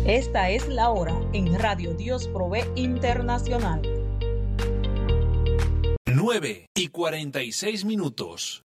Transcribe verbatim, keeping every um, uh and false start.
Esta es la hora en Radio Dios Provee Internacional. nueve y cuarenta y seis minutos.